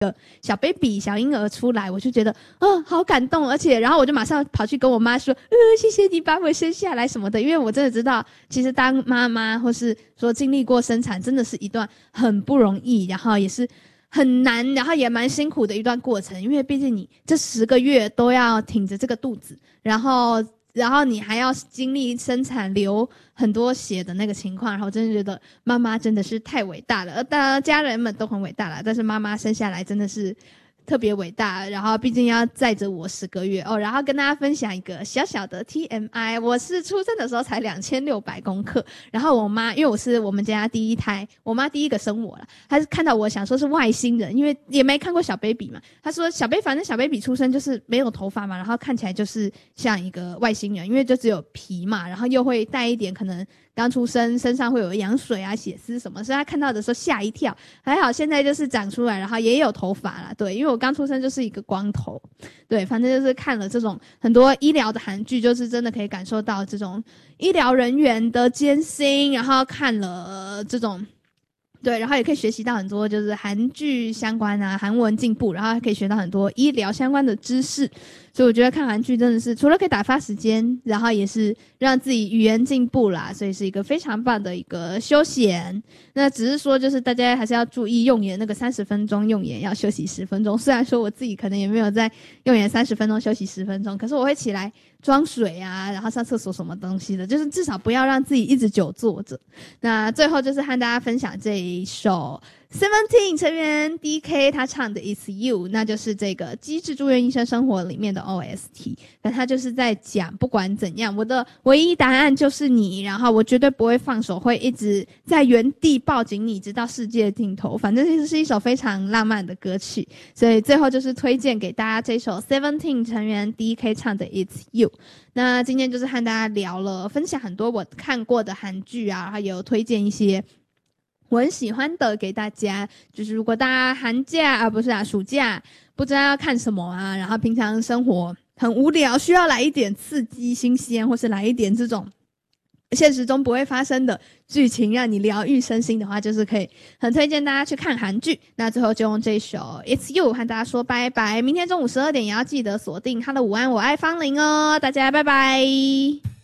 小 baby 小婴儿出来，我就觉得好感动，而且然后我就马上跑去跟我妈说谢谢你把我生下来什么的，因为我真的知道其实当妈妈或是说经历过生产真的是一段很不容易，然后也是很难，然后也蛮辛苦的一段过程，因为毕竟你这10个月都要挺着这个肚子，然后你还要经历生产流很多血的那个情况，然后我真的觉得妈妈真的是太伟大了，当然家人们都很伟大了，但是妈妈生下来真的是特别伟大，然后毕竟要载着我10个月然后跟大家分享一个小小的 TMI， 我是出生的时候才2600公克，然后我妈因为我是我们家第一胎，我妈第一个生我了，她是看到我想说是外星人，因为也没看过小 baby 嘛，她说反正小 baby 出生就是没有头发嘛，然后看起来就是像一个外星人，因为就只有皮嘛，然后又会带一点可能刚出生身上会有羊水啊血丝什么，所以她看到的时候吓一跳，还好现在就是长出来，然后也有头发啦，对，因为我刚出生就是一个光头，对，反正就是看了这种很多医疗的韩剧，就是真的可以感受到这种医疗人员的艰辛，然后看了这种对，然后也可以学习到很多就是韩剧相关啊，韩文进步，然后还可以学到很多医疗相关的知识，所以我觉得看韩剧真的是除了可以打发时间，然后也是让自己语言进步啦，所以是一个非常棒的一个休闲。那只是说就是大家还是要注意用眼，那个30分钟用眼要休息10分钟，虽然说我自己可能也没有在用眼30分钟休息10分钟，可是我会起来装水啊，然后上厕所什么东西的，就是至少不要让自己一直久坐着。那最后就是和大家分享这一首 Seventeen 成员 DK 他唱的 It's You， 那就是这个机智住院医生生活里面的 OST， 那他就是在讲不管怎样我的唯一答案就是你，然后我绝对不会放手，会一直在原地抱紧你直到世界尽头，反正这是一首非常浪漫的歌曲，所以最后就是推荐给大家这首 Seventeen 成员 DK 唱的 It's You。 那今天就是和大家聊了分享很多我看过的韩剧啊，然后也有推荐一些我很喜欢的给大家，就是如果大家寒假暑假不知道要看什么啊，然后平常生活很无聊，需要来一点刺激新鲜，或是来一点这种现实中不会发生的剧情让你疗愈身心的话，就是可以很推荐大家去看韩剧。那最后就用这首 It's You 和大家说拜拜，明天中午12点也要记得锁定Hello 午安我爱芳龄哦，大家拜拜。